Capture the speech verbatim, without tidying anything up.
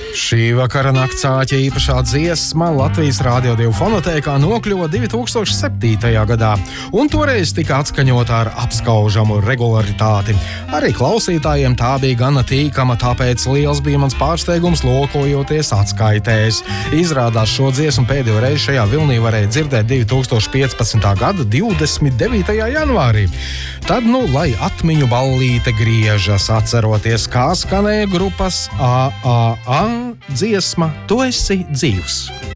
Šī vakara naktsāķa īpašā dziesma Latvijas Rādio divi fonotēkā nokļuva divi tūkstoši septītajā gadā, un toreiz tika atskaņota ar apskaužamu regularitāti. Arī klausītājiem tā bija gana tīkama, tāpēc liels bija mans pārsteigums lokojoties atskaitēs. Izrādās šo dziesmu pēdējo reizi šajā vilnī varēja dzirdēt divi tūkstoši piecpadsmitā gada divdesmit devītajā janvārī. Tad, nu, lai atmiņu ballīte griežas, atceroties, kā skanēja grupas A A A dziesma Tu esi dzīvs.